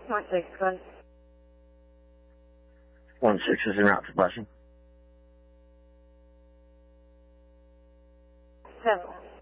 16, close. 16 is en route for Blessing. 7.